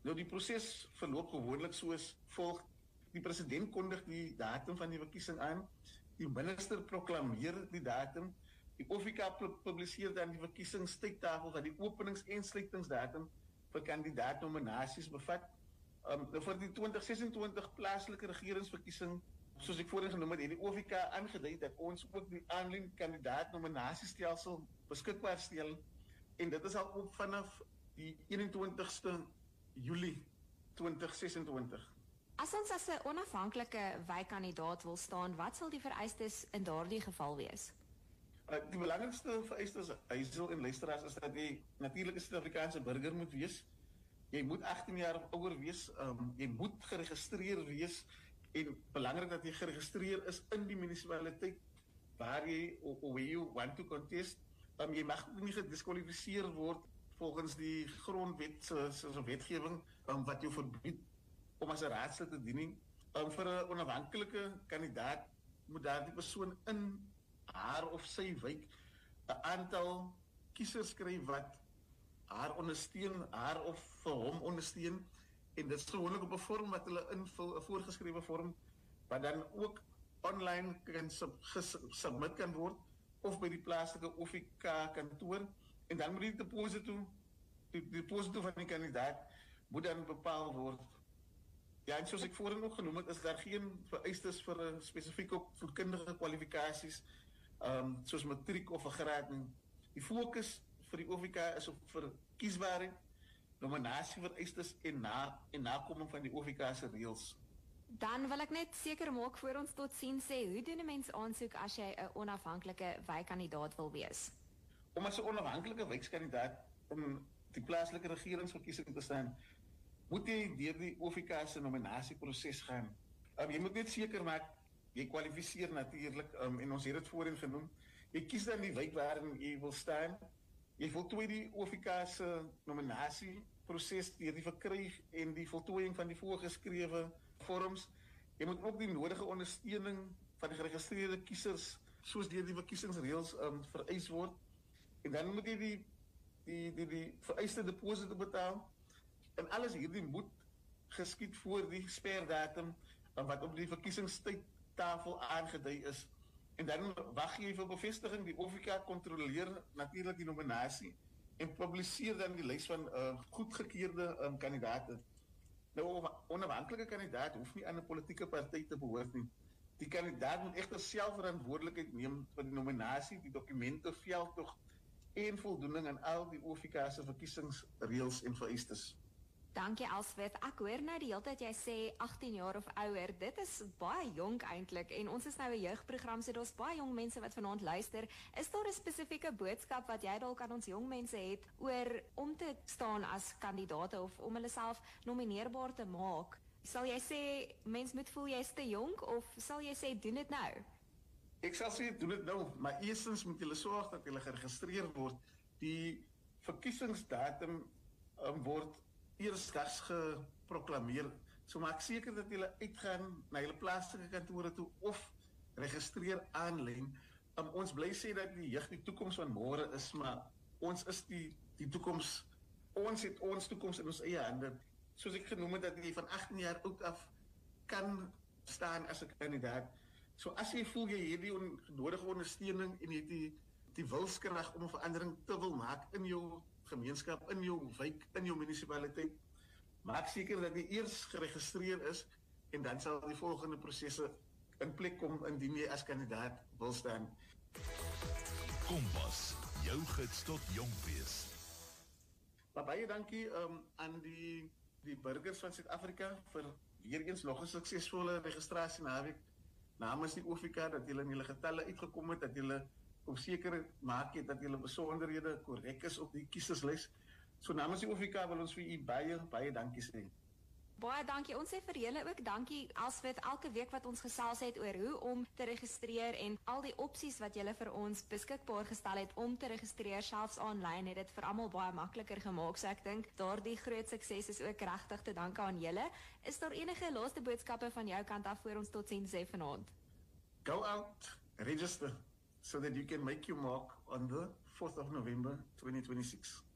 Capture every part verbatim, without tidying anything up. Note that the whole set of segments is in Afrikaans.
Nou die proses verloop gewoonlik soos volg. Die president kondig die datum van die verkiesing aan, die minister proklameer die datum, die O V K publiseer dan die verkiesingstydtafel wat die openings- en sluitingsdatum vir kandidaatnominasies bevat. Um, vir die twintig sesentwintig plaaslike regeringsverkiesing, soos ek voorheen genoem het, het die O V K aangedui dat ons ook die aanlyn kandidaatnominasiestelsel beskikbaar stel, en dit is al op vanaf die eenentwintigste Julie twintig sesentwintig. As ons as 'n onafhanklike wijkkandidaat wil staan, wat sal die vereistes in daardie geval wees? Uh, die belangrikste vereistes, Huisel en luisteraars, is dat jy natuurlik 'n Suid-Afrikaanse burger moet wees. Jy moet agttien jaar of ouer wees, um, jy moet geregistreer wees, en belangrik dat jy geregistreer is in die munisipaliteit waar jy of where you want to contest. Um, jy mag nie gediskwalifiseer word volgens die grondwet se se wetgewing um, wat jou verbied om as 'n raadslid te dien nie. Um, vir 'n onafhanklike kandidaat moet daardie persoon in haar of sy wijk 'n aantal kiesers kry wat haar ondersteun, haar of vir hom ondersteun, en dit is gewoonlik op 'n vorm wat hulle invul, 'n voorgeskrewe vorm, wat dan ook online kan sub, gesubmit kan word, of by die plaaslike O V K kantoor, en dan moet die deposito, die deposito van die kandidaat moet dan bepaal word. Ja, en soos ek voorheen ook genoem het, is daar geen vereistes vir 'n spesifieke opvoedkundige kwalifikasies, um, soos matriek of 'n graad nie. Die fokus vir die O V K is op verkiesbaarheid, nominasievereistes en na en nakoming van die O V K se reëls. Dan wil ek net seker maak voor ons tot sien sê, hoe doen 'n mens aansoek as jy 'n onafhanklike wijkkandidaat wil wees? Om as 'n onafhanklike wijkkandidaat in die plaaslike regeringsverkiesing te staan, moet jy deur die O V K se nominasieproses gaan. Um, jy moet net seker maak, jy kwalifiseer natuurlik, um, en ons het dit voorheen genoem. Jy kies dan die wijk waarin jy wil staan. Jy voltooi die O V K se nominasieproses deur die verkry en die voltooiing van die voorgeskrewe vorms. Jy moet ook die nodige ondersteuning van die geregistreerde kiesers, soos deur die verkiesingsreëls um, vereis word. En dan moet jy die die die, die vereiste deposito betaal. En alles hierdie moet geskied voor die sperdatum wat op die verkiesingstydtafel aangedui is. En dan wag jy vir bevestiging. Die O V K kontroleer natuurlik die nominasie en publiseer dan die lys van uh, goedgekeurde um, kandidaate. Nou, 'n onafhanklike kandidaat hoef nie aan 'n politieke party te behoort nie. Die kandidaat moet egter self verantwoordelikheid neem vir die nominasie, die dokumente, veldtog en voldoening aan al die O V K se verkiesingsreëls en vereistes. Dankie Elsbeth. Ek hoor nou die hele tyd jy sê agttien jaar of ouer. Dit is baie jonk eintlik, en ons is nou 'n jeugprogram, so daar's baie jong mense wat vanaand luister. Is daar 'n spesifieke boodskap wat jy dalk aan ons jong mense het oor om te staan as kandidaate of om hulle self nomineerbaar te maak? Sal jy sê mens moet voel jy's te jonk, of sal jy sê doen dit nou? Ek sal sê doen dit nou, maar eerstens moet julle sorg dat julle geregistreer word. Die verkiesingsdatum um, word eersdags geproklameer. So maak seker dat julle uitgaan na julle plaaslike kantore toe of registreer aanlyn. Um, ons bly sê dat die jeug die toekoms van môre is, maar ons is die die toekoms. Ons het ons toekoms in ons eie hande. Soos ek genoem het, dat jy van agttien jaar oud af kan staan as 'n kandidaat. So as jy voel jy hierdie nodige ondersteuning en jy het die die wilskrag om 'n verandering te wil maak in jou gemeenskap, in jou wijk, in jou munisipaliteit, maak seker dat jy eers geregistreer is, en dan sal die volgende prosesse in plek kom indien jy as kandidaat wil staan. Kompas, jou gids tot jong wees. Baie dankie um, aan die die burgers van Suid-Afrika vir weer eens nog 'n suksesvolle registrasie naweek namens die O V K, dat julle in julle getalle uitgekom het, dat julle om seker maak het dat julle besonderhede korrek is op die kieserslys. So namens die O V K wil ons vir u baie baie dankie sê. Baie dankie. Ons sê vir julle ook dankie, Elsbeth, elke week wat ons gesels het oor hoe om te registreer en al die opsies wat julle vir ons beskikbaar gestel het om te registreer, selfs aanlyn, het dit vir almal baie makliker gemaak. So ek dink daardie groot sukses is ook regtig te danke aan julle. Is daar enige laaste boodskappe van jou kant af voor ons totsiens sê vanaand? Go out, register, so that you can make your mark on the fourth of November twenty twenty-six.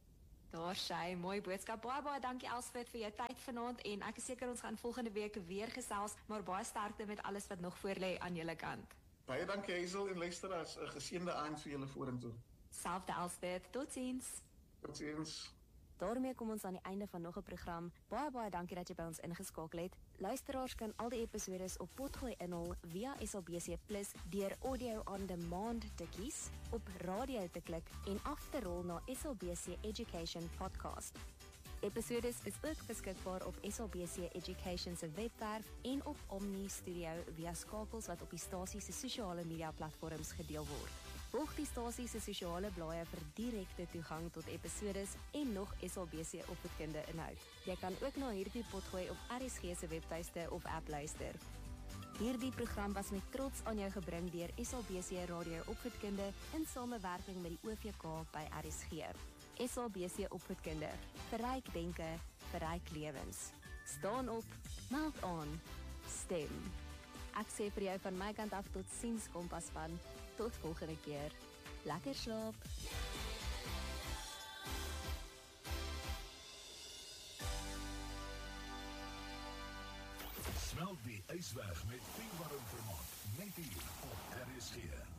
Daar sy, mooi boodskap. Baie baie dankie Elsbeth vir jou tyd vanaand en ek is seker ons gaan volgende week weer gesels, maar baie sterkte met alles wat nog voor lê aan julle kant. Baie dankie Hazel en luisteraars, 'n geseënde aand vir julle vorentoe. Selfde Elsbeth, totsiens. Totsiens. Daarmee kom ons aan die einde van nog 'n program. Baie baie dankie dat jy by ons ingeskakel het. Luisteraars kan al die episodes op Potgooi inhou via S A B C Plus deur audio on demand te kies, op radio te klik en af te rol na S A B C Education Podcast. Episodes is ook beskikbaar op S A B C Education se webwerf en op Omni Studio via skakels wat op die stasie se sosiale media platforms gedeel word. Volg die stasie se sosiale blaaie vir direkte toegang tot episodes en nog S A B C opvoedkunde inhoud. Jy kan ook na hierdie potgooi op R S G se webtuiste of app luister. Hierdie program was met trots aan jou gebring deur S A B C Radio Opvoedkunde in samewerking met die O V K by R S G. S A B C Opvoedkunde, verryk denke, verryk lewens. Staan op, meld aan, stem. Ek sê vir jou van my kant af tot ziens Kompaspan. Tot volgende keer. Lekker slaap. Smelt die ys weg met Pinkwarm Vermaak. Net hier op R S G.